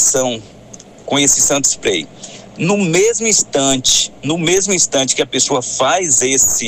inalação com esse Santo Spray. No mesmo instante que a pessoa faz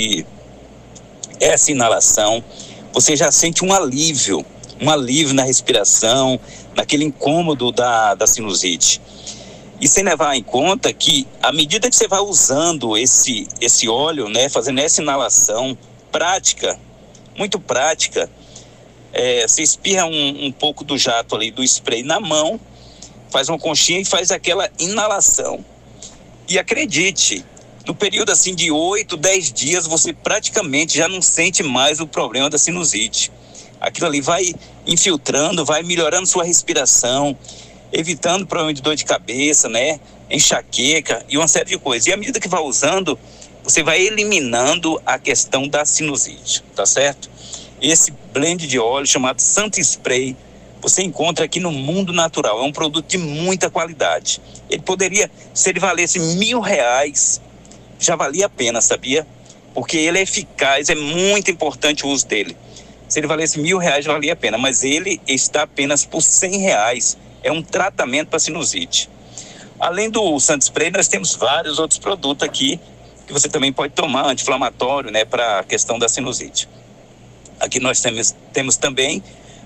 essa inalação, você já sente um alívio na respiração, naquele incômodo da sinusite. E sem levar em conta que, à medida que você vai usando esse óleo, né, fazendo essa inalação prática, muito prática, você espirra um pouco do jato ali, do spray na mão, faz uma conchinha e faz aquela inalação. E acredite, no período assim de 8, 10 dias, você praticamente já não sente mais o problema da sinusite. Aquilo ali vai infiltrando, vai melhorando sua respiração, evitando problema de dor de cabeça, né? Enxaqueca e uma série de coisas. E à medida que vai usando, você vai eliminando a questão da sinusite, tá certo? Esse blend de óleo chamado Santo Spray, você encontra aqui no Mundo Natural. É um produto de muita qualidade. Ele poderia, se ele valesse R$1.000, já valia a pena, sabia? Porque ele é eficaz, é muito importante o uso dele. Se ele valesse R$1.000, valia a pena, mas ele está apenas por R$100. É um tratamento para sinusite. Além do Santo Spray, nós temos vários outros produtos aqui que você também pode tomar, anti-inflamatório, né, para a questão da sinusite. Aqui nós temos também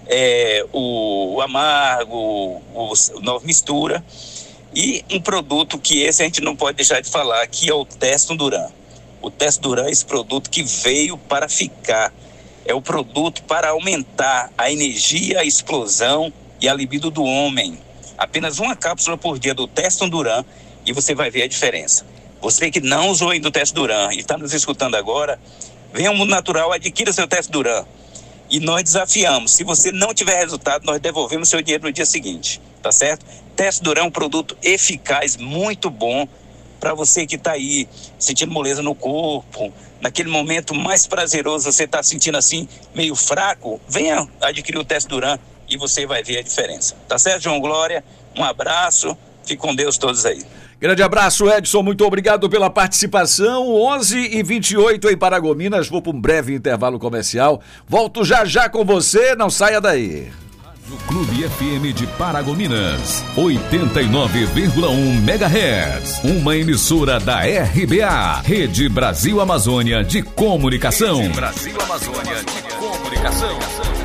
o Amargo, o Nova Mistura, e um produto que esse a gente não pode deixar de falar, que é o Testo Duran. O Testo Duran é esse produto que veio para ficar. É o produto para aumentar a energia, a explosão e a libido do homem. Apenas uma cápsula por dia do Testo Duran e você vai ver a diferença. Você que não usou ainda o Testo Duran e está nos escutando agora, venha ao Mundo Natural, adquira seu Testo Duran. E nós desafiamos, se você não tiver resultado, nós devolvemos seu dinheiro no dia seguinte, tá certo? Testo Duran é um produto eficaz, muito bom, para você que está aí sentindo moleza no corpo, naquele momento mais prazeroso, você está sentindo assim, meio fraco, venha adquirir o Testo Duran e você vai ver a diferença. Tá certo, João Glória? Um abraço, fique com Deus todos aí. Grande abraço, Edson, muito obrigado pela participação. 11h28 em Paragominas, vou para um breve intervalo comercial. Volto já com você, não saia daí. Rádio Clube FM de Paragominas, 89,1 MHz. Uma emissora da RBA, Rede Brasil Amazônia de Comunicação. Rede Brasil Amazônia de Comunicação.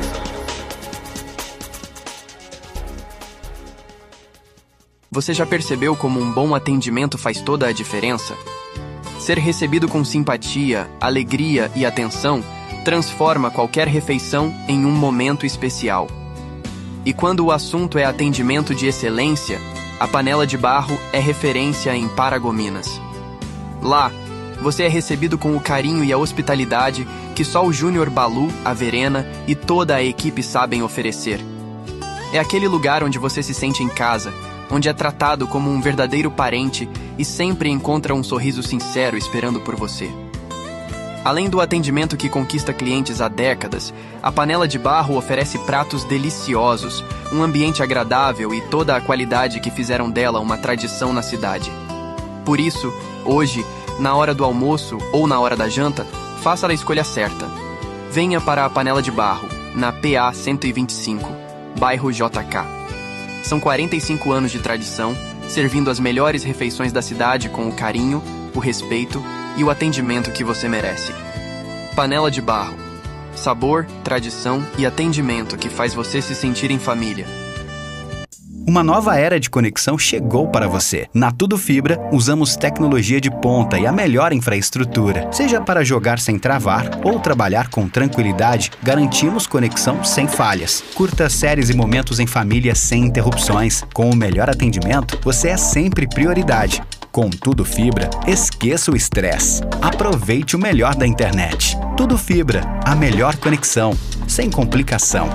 Você já percebeu como um bom atendimento faz toda a diferença? Ser recebido com simpatia, alegria e atenção transforma qualquer refeição em um momento especial. E quando o assunto é atendimento de excelência, a Panela de Barro é referência em Paragominas. Lá, você é recebido com o carinho e a hospitalidade que só o Júnior Balu, a Verena e toda a equipe sabem oferecer. É aquele lugar onde você se sente em casa, onde é tratado como um verdadeiro parente e sempre encontra um sorriso sincero esperando por você. Além do atendimento que conquista clientes há décadas, a Panela de Barro oferece pratos deliciosos, um ambiente agradável e toda a qualidade que fizeram dela uma tradição na cidade. Por isso, hoje, na hora do almoço ou na hora da janta, faça a escolha certa. Venha para a Panela de Barro, na PA 125, bairro JK. São 45 anos de tradição, servindo as melhores refeições da cidade com o carinho, o respeito e o atendimento que você merece. Panela de Barro. Sabor, tradição e atendimento que faz você se sentir em família. Uma nova era de conexão chegou para você. Na Tudo Fibra, usamos tecnologia de ponta e a melhor infraestrutura. Seja para jogar sem travar ou trabalhar com tranquilidade, garantimos conexão sem falhas. Curta séries e momentos em família sem interrupções. Com o melhor atendimento, você é sempre prioridade. Com Tudo Fibra, esqueça o estresse. Aproveite o melhor da internet. Tudo Fibra, a melhor conexão, sem complicação.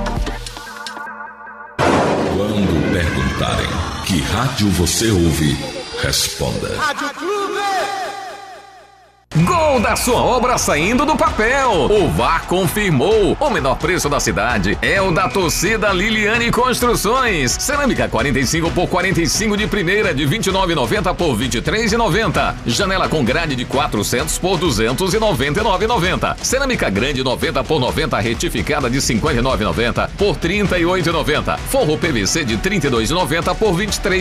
Quando perguntarem que rádio você ouve, responda. Rádio Clube! Gol da sua obra saindo do papel. O VAR confirmou. O menor preço da cidade é o da torcida Liliane Construções. Cerâmica 45 por 45 de primeira de 29,90 por 23,90. Janela com grade de 400 por 299,90. Cerâmica grande 90 por 90 retificada de 59,90 por 38,90. Forro PVC de 32,90 por 23,90.